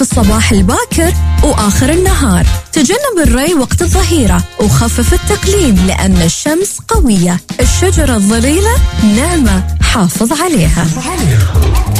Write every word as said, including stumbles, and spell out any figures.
في الصباح الباكر وآخر النهار. تجنب الري وقت الظهيرة وخفف التقليم لأن الشمس قوية. الشجرة الظليلة نعمة، حافظ عليها.